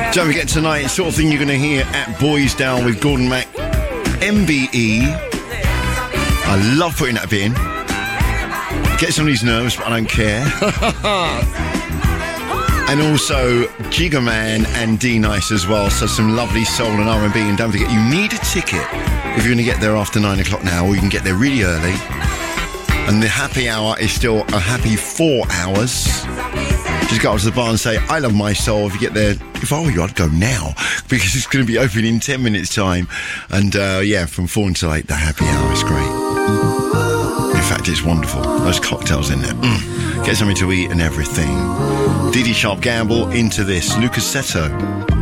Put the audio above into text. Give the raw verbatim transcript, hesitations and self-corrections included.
Don't forget tonight, it's the sort of thing you're going to hear at Boys Down with Gordon Mac. M B E. I love putting that bit in. Gets on his nerves, but I don't care. And also Jigga Man and D-Nice as well. So some lovely soul and R and B. And don't forget, you need a ticket if you're going to get there after nine o'clock now, or you can get there really early. And the happy hour is still a happy four hours. Just go up to the bar and say, I love my soul. If you get there, if I were you, I'd go now, because it's going to be open in ten minutes time. And uh, yeah, from four until eight, the happy hour is great. In fact, it's wonderful. Those cocktails in there. Mm. Get something to eat and everything. Dee Dee Sharp Gamble into this. Lucas Seto.